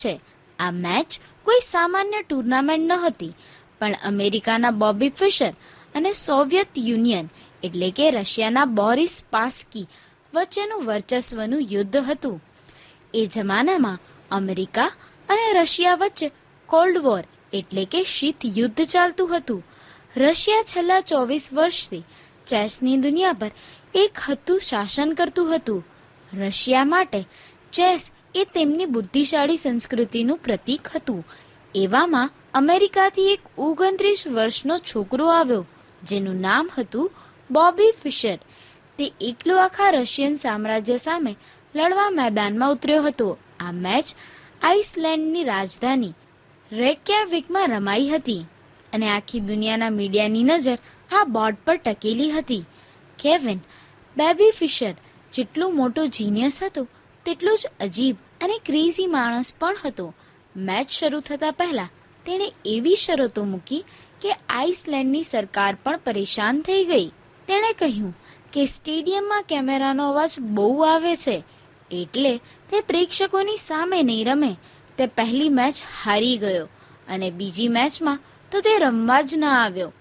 છે. આ મેચ કોઈ સામાન્ય ટુર્નામેન્ટ નહોતી, પણ અમેરિકાના બોબી ફિશર અને સોવિયત યુનિયન એટલે કે રશિયાના બોરિસ સ્પાસકી વચ્ચેનું વર્ચસ્વનું યુદ્ધ હતું. એ જમાનામાં અમેરિકા અને રશિયા વચ્ચે કોલ્ડ વોર એટલે કે શીત યુદ્ધ ચાલતું હતું. રશિયા છેલ્લા 24 વર્ષથી ચેસની દુનિયા પર એક હતું શાસન કરતું હતું. રશિયા માટે ચેસ એ તેમની બુદ્ધિશાળી સંસ્કૃતિનું પ્રતીક હતું. એવામાં અમેરિકાથી એક 29 વર્ષનો છોકરો આવ્યો જેનું નામ હતું બોબી ફિશર. તે એકલો આખા રશિયન સામ્રાજ્ય સામે લડવા મેદાનમાં ઉતર્યો હતો. આ મેચ આઇસલેન્ડની રાજધાની રેક્યાવિકમાં રમાઈ હતી અને આખી દુનિયાના મીડિયાની નજર આ બોર્ડ પર ટકેલી હતી. કેવિન બોબી ફિશર જેટલું મોટો જીનિયસ હતો તેટલો જ અજીબ અને ક્રેઝી માણસ પણ હતો. મેચ શરૂ થતા પહેલા તેણે એવી શરતો મૂકી કે આઇસલેન્ડની સરકાર પણ પરેશાન થઈ ગઈ. તેણે કહ્યું કે સ્ટેડિયમમાં કેમેરાનો અવાજ બહુ આવે છે, એટલે તે પ્રેક્ષકોની સામે નહીં રમે. તે પહેલી મેચ હારી ગયો અને બીજી મેચમાં તો તે રમવા જ ન આવ્યો.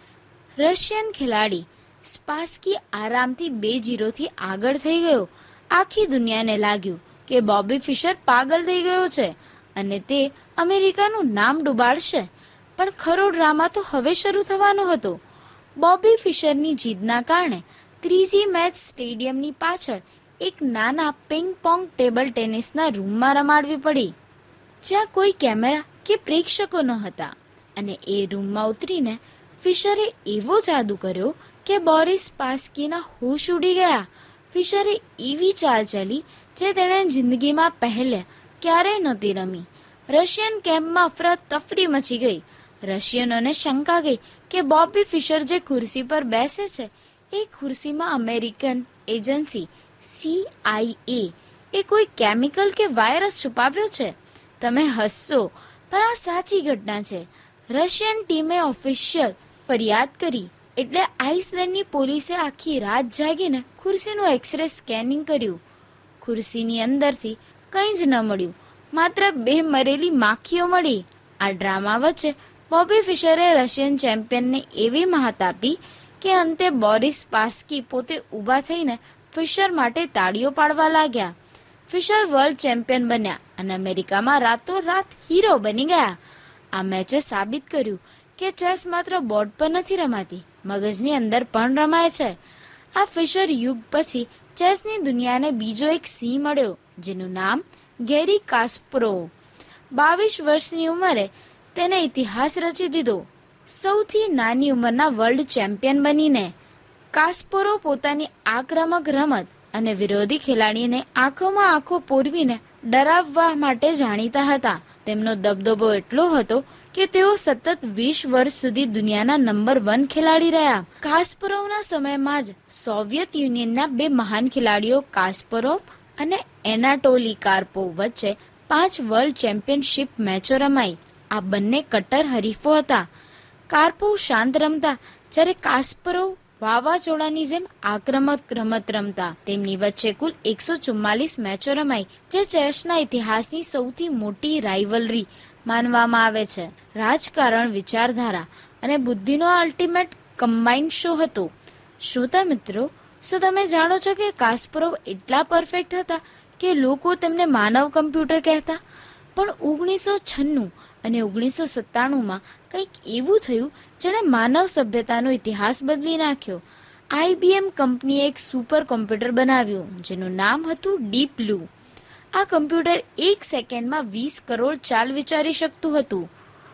રશિયન ખેલાડી સ્પાસકી આરામથી 2-0 થી આગળ થઈ ગયો. આખી દુનિયાને લાગ્યું કે બોબી ફિશર પાગલ થઈ ગયો છે અને તે અમેરિકાનું નામ ડૂબાડશે. પણ ખરો ડ્રામા તો હવે શરૂ થવાનો હતો. બોબી ફિશરની જીદના કારણે ત્રીજી મેચ સ્ટેડિયમની પાછળ એક નાના પિંગ પોંગ ટેબલ ટેનિસના રૂમમાં રમાડવી પડી, જ્યાં કોઈ કેમેરા કે પ્રેક્ષકો ન હતા. અને એ રૂમમાં ઉતરીને ફિશરે એવો જાદુ કર્યો કે બોરિસ સ્પાસકીના હોશ ઉડી ગયા. ફિશરે એવી ચાલ ચલી જે તેણે જિંદગીમાં પહેલા ક્યારેય નહોતી રમી. રશિયન કેમ્પમાં અફરાતફરી મચી ગઈ. રશિયનોને શંકા ગઈ કે બોબી ફિશર જે ખુરશી પર બેસે છે એ ખુરશીમાં અમેરિકન એજન્સી CIA એ કોઈ કેમિકલ કે વાયરસ છુપાવ્યો છે. તમે હસશો, પણ આ સાચી ઘટના છે. રશિયન ટીમે ઓફિશિયલ ફરિયાદ કરી એટલે આઇસલેન્ડની પોલીસે આખી રાત જાગીને ખુરશીનું એક્સરે સ્કેનિંગ કર્યું. ખુરશીની અંદરથી કંઈ જ ન મળ્યું, માત્ર 2 મરેલી માખીઓ મળી. આ ડ્રામા વચ્ચે બોબી ફિશરે રશિયન ચેમ્પિયનને એવી મહાત આપી કે અંતે બોરિસ સ્પાસકી પોતે ઊભા થઈને ફિશર માટે તાળીઓ પાડવા લાગ્યા. ફિશર વર્લ્ડ ચેમ્પિયન બન્યા અને અમેરિકામાં રાતોરાત હીરો બની ગયા. આ મેચે સાબિત કર્યું કે ચેસ માત્ર બોર્ડ પર નથી રમાતી, મગજની અંદર પણ રમાય છે. આ ફિશર યુગ પછી ચેસની દુનિયાને બીજો એક સિંહ મળ્યો જેનું નામ ગેરી કાસ્પરોવ. 22 વર્ષની ઉંમરે તેને ઇતિહાસ રચી દીધો. સૌથી નાની ઉંમરના વર્લ્ડ ચેમ્પિયન બનીને કાસ્પરોવ પોતાની આક્રમક રમત અને વિરોધી ખેલાડીને આંખોમાં આંખો પોરવીને ડરાવવા માટે જાણીતા હતા. તેમનો દબદબો એટલો હતો કે તેઓ સતત 20 વર્ષ સુધી દુનિયાના નંબર 1 ખેલાડી રહ્યા. કાસ્પરોવના સમયમાં જ સોવિયત યુનિયનના 2 મહાન ખેલાડીઓ કાસ્પરોવ અને એનાટોલી કાર્પોવ વચ્ચે 5 વર્લ્ડ ચેમ્પિયનશિપ મેચો રમાઈ. આ બંને કટ્ટર હરીફો હતા. કાર્પોવ શાંત રમતા, જ્યારે કાસ્પરોવ વાવાઝોડાની જેમ આક્રમક રમત રમતા. તેમની વચ્ચે કુલ 144 મેચો રમાઈ, જે ચેસના ઇતિહાસની સૌથી મોટી રાઇવલરી માનવામાં આવે છે. રાજકારણ, વિચારધારા અને બુદ્ધિનો અલ્ટિમેટ કમ્બાઇન્ડ શો હતો. શ્રોતા મિત્રો, શું તમે જાણો છો કે કાસ્પરોવ એટલા પરફેક્ટ હતા કે લોકો તેમને માનવ કમ્પ્યુટર કહેતા? પણ 1996 અને 1997માં કંઈક એવું થયું જેણે માનવ સભ્યતાનો ઇતિહાસ બદલી નાખ્યો. IBM કંપનીએ એક સુપર કોમ્પ્યુટર બનાવ્યું જેનું નામ હતું ડીપ બ્લુ. આ કમ્પ્યુટર 1 સેકન્ડમાં 20 કરોડ ચાલ વિચારી શકતું હતું.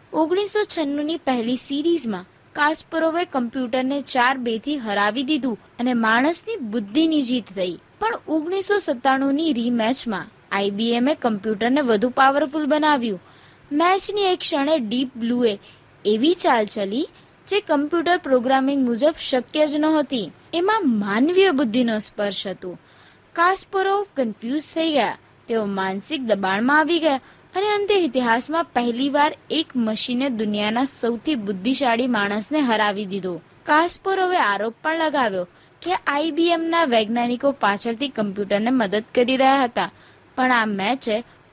1996ની પહેલી સિરીઝમાં કાસ્પરોવે કમ્પ્યુટરને 4-2 થી હરાવી દીધું અને માણસની બુદ્ધિની જીત થઈ. પણ 1997ની રીમેચમાં IBMએ કમ્પ્યુટરને વધુ પાવરફુલ બનાવ્યું. મેચની એક ક્ષણે ડીપ બ્લુએ એવી ચાલ ચલી જે કમ્પ્યુટર પ્રોગ્રામિંગ મુજબ શક્ય જ નહોતી. એમાં માનવીય બુદ્ધિનો સ્પર્શ હતો. કાસ્પરોવ કન્ફ્યુઝ થઈ ગયા. તેઓ માનસિક દબાણમાં આવી ગયા અને અંતે ઇતિહાસમાં પહેલીવાર એક મશીને દુનિયાના સૌથી બુદ્ધિશાળી માણસને હરાવી દીધો. કાસ્પરોવે આરોપ પણ લગાવ્યો કે IBMના વૈજ્ઞાનિકો પાછળથી કમ્પ્યુટરને મદદ કરી રહ્યા હતા. પણ આ મેચે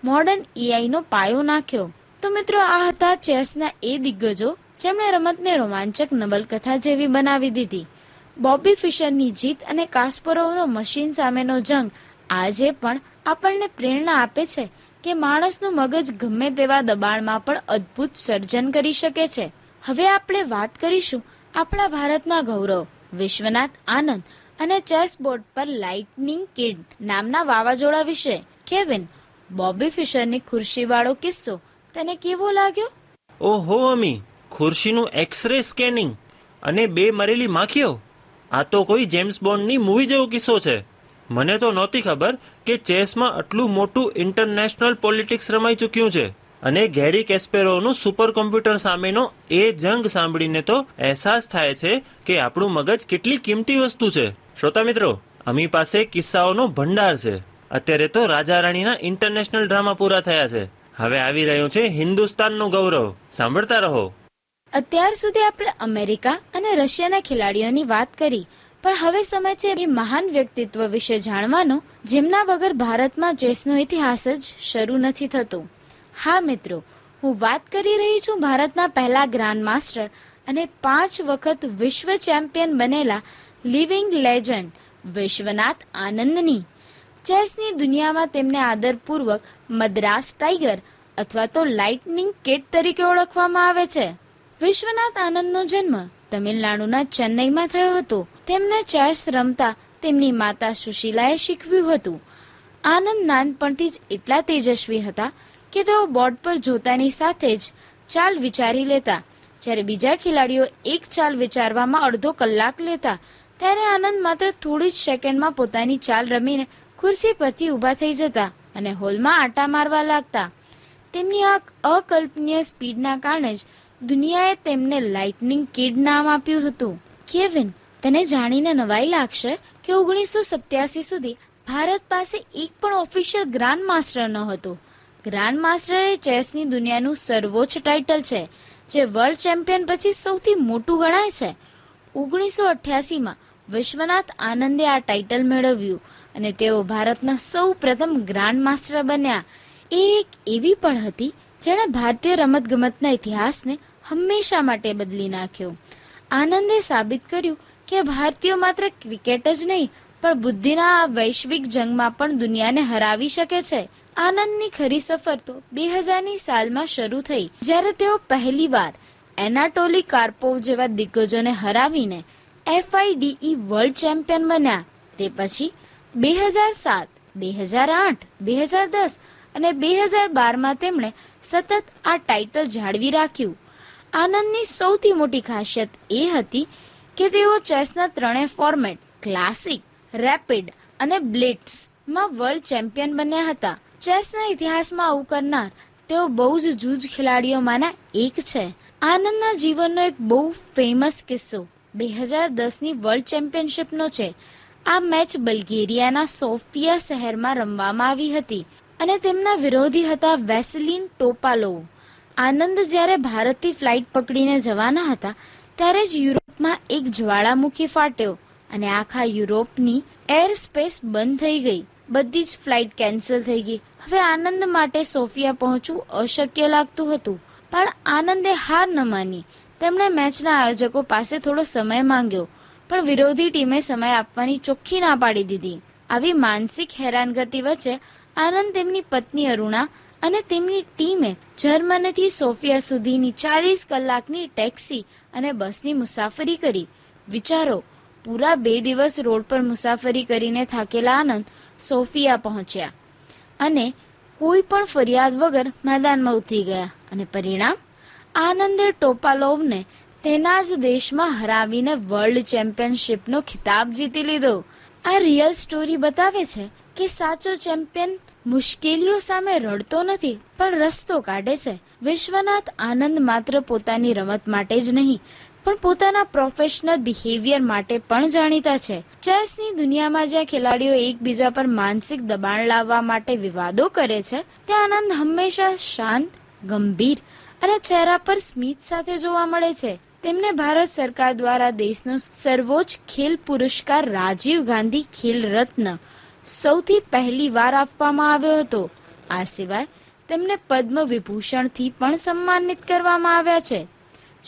મોડર્ન એઆઈ નો પાયો નાખ્યો. તો મિત્રો, આ હતા ચેસના એ દિગ્ગજો જેમણે રમતને રોમાંચક નવલકથા જેવી બનાવી દીધી. બોબી ફિશરની જીત અને કાસ્પરોવનો મશીન સામેનો જંગ આજે પણ આપણને પ્રેરણા આપે છે કે માણસનું મગજ ગમે તેવા દબાણમાં પણ અદ્ભુત સર્જન કરી શકે છે. હવે આપણે વાત કરીશું આપણા ભારતના ગૌરવ વિશ્વનાથ આનંદ અને ચેસ બોર્ડ પર લાઇટનિંગ કિડ નામના વાવાઝોડા વિશે. કેવિન, બોબી ફિશરની ખુરશીવાળો કિસ્સો તને કેવો લાગ્યો? ઓહો અમી, ખુરશીનું એક્સ-રે સ્કેનિંગ અને 2 મરેલી માખીઓ, આ તો કોઈ જેમ્સ બોન્ડની મૂવી જેવો કિસ્સો છે. મને તો નહોતી ખબર કે ચેસમાં આટલું મોટું ઇન્ટરનેશનલ પોલિટિક્સ રમાઈ ચૂક્યું છે. અને ગેરી કેસ્પેરોવનું સુપર કોમ્પ્યુટર સામેનો એ જંગ સાંભળીને તો અહેસાસ થાય છે કે આપણું મગજ કેટલી કિંમતી વસ્તુ છે. શ્રોતા મિત્રો, અમી પાસે કિસ્સાઓનો ભંડાર છે. અત્યારે તો રાજા રાણીના ઇન્ટરનેશનલ ડ્રામા પૂરા થયા છે. હવે આવી રહ્યું છે હિન્દુસ્તાનનું ગૌરવ. સાંભળતા રહો. અત્યાર સુધી આપણે અમેરિકા અને રશિયાના ખેલાડીઓની વાત કરી, પણ હવે સમય છે એ મહાન વ્યક્તિત્વ વિશે જાણવાનો જેમના વગર ભારતમાં ચેસનો ઇતિહાસ જ શરૂ નથી થતો. હા મિત્રો, હું વાત કરી રહી છું ભારતના પહેલા ગ્રાન્ડ માસ્ટર અને 5 વખત વિશ્વ ચેમ્પિયન બનેલા લિવિંગ લેજન્ડ વિશ્વનાથ આનંદની. ચેસની દુનિયામાં તેમને આદરપૂર્વક મદ્રાસ ટાઈગર અથવા તો લાઇટનિંગ કિડ તરીકે ઓળખવામાં આવે છે. વિશ્વનાથ આનંદનો જન્મ તમિલનાડુના ચેન્નઈમાં થયો હતો. તેમને ચેસ રમતા તેમની માતા સુશીલાએ શીખવ્યું હતું. આનંદ નાનપણથી જ એટલા તેજસ્વી હતા કે તેઓ બોર્ડ પર જોતાની સાથે જ ચાલ વિચારી લેતા. જ્યારે બીજા ખેલાડીઓ એક ચાલ વિચારવામાં અડધો કલાક લેતા, ત્યારે આનંદ માત્ર થોડી જ સેકન્ડમાં પોતાની ચાલ રમીને ખુરશી પરથી ઊભા થઈ જતા અને હોલમાં આંટા મારવા લાગતા. તેમની આ અકલ્પનીય સ્પીડના કારણે જ દુનિયાએ તેમને લાઇટનિંગ કિડ નામ આપ્યું હતું. કેવિન, તને જાણીને નવાઈ લાગશે કે 1987 સુધી ભારત પાસે એક પણ ઓફિશિયલ ગ્રાન્ડ માસ્ટર ન હતું. ગ્રાન્ડ માસ્ટર એ ચેસની દુનિયાનું સર્વોચ્ચ ટાઇટલ છે, જે વર્લ્ડ ચેમ્પિયન પછી સૌથી મોટું ગણાય છે. 1988માં વિશ્વનાથ આનંદે આ ટાઇટલ મેળવ્યું અને તેઓ ભારતના સૌ પ્રથમ ગ્રાન્ડ માસ્ટર બન્યા. એ એક એવી પળ હતી જેણે ભારતીય રમતગમતના ઇતિહાસને હંમેશા માટે બદલી નાખ્યો. આનંદે સાબિત કર્યું કે ભારતીયો માત્ર ક્રિકેટ જ નહીં પણ બુદ્ધિના આ વૈશ્વિક જંગમાં પણ દુનિયાને હરાવી શકે છે. આનંદની ખરી સફર તો 2000ની સાલમાં શરૂ થઈ, જ્યારે તેઓ પહેલીવાર એનાટોલી કાર્પોવ જેવા દિગ્ગજોને હરાવીને FIDE વર્લ્ડ ચેમ્પિયન બન્યા. તે પછી 2007, 2008, 2010 અને 2012માં તેમણે સતત આ ટાઇટલ જાળવી રાખ્યું. આનંદની સૌથી મોટી ખાસિયત એ હતી કે તેઓ ચેસના 3 ફોર્મેટ ક્લાસિક, રેપિડ અને બ્લિટ્ઝમાં વર્લ્ડ ચેમ્પિયન બન્યા હતા. ચેસના ઇતિહાસમાં આવું કરનાર તેઓ બહુ જ જૂજ ખેલાડીઓમાંના એક છે. આનંદના જીવનનો એક બહુ ફેમસ કિસ્સો 2010ની વર્લ્ડ ચેમ્પિયનશિપનો છે. આ મેચ બલ્ગેરિયાના સોફિયા શહેરમાં રમવામાં આવી હતી અને તેમના વિરોધી હતા વેસલિન ટોપાલોવ. આનંદ જ્યારે ભારતથી ફ્લાઇટ પકડીને જવાના હતા ત્યારે જ યુરોપમાં એક જ્વાળામુખી ફાટ્યો અને આખા યુરોપની એર સ્પેસ બંધ થઈ ગઈ. બધી જ ફ્લાઇટ કેન્સલ થઈ ગઈ. હવે આનંદ માટે સોફિયા પહોંચવું અશક્ય લાગતું હતું, પણ આનંદે હાર ન માની. તેમણે મેચના આયોજકો પાસે થોડો સમય માંગ્યો, પણ વિરોધી ટીમે સમય આપવાની ચોખ્ખી ના પાડી દીધી. આવી માનસિક હેરાનગતિ વચ્ચે આનંદ, તેમની પત્ની અરુણા અને તેમની ટીમે જર્મનીથી સોફિયા સુધીની 40 કલાકની ટેક્સી અને બસની મુસાફરી કરી. વિચારો, પૂરા 2 દિવસ રોડ પર મુસાફરી કરીને થાકેલા આનંદ સોફિયા પહોંચ્યા અને કોઈ પણ ફરિયાદ વગર મેદાનમાં ઉતરી ગયા. અને પરિણામ, આનંદે ટોપાલોવને તેના જ દેશમાં હરાવીને વર્લ્ડ ચેમ્પિયનશિપનો ખિતાબ જીતી લીધો. આ રિયલ સ્ટોરી બતાવે છે કે સાચો ચેમ્પિયન મુશ્કેલીઓ સામે રડતો નથી પણ રસ્તો કાઢે છે. વિશ્વનાથ આનંદ માત્ર પોતાની રમત માટે જ નહીં પણ પોતાના પ્રોફેશનલ બિહેવિયર માટે પણ જાણીતા છે. ચેસની દુનિયામાં જ્યાં ખેલાડીઓ એકબીજા પર માનસિક દબાણ લાવવા માટે વિવાદો કરે છે, ત્યાં આનંદ હંમેશા શાંત, ગંભીર અને ચહેરા પર સ્મિત સાથે જોવા મળે છે. તેમને ભારત સરકાર દ્વારા દેશનો સર્વોચ્ચ ખેલ પુરસ્કાર રાજીવ ગાંધી ખેલ રત્ન સૌથી પહેલી વાર આપવામાં આવ્યો હતો. આ સિવાય તેમને પદ્મ વિભૂષણથી પણ સન્માનિત કરવામાં આવ્યા છે.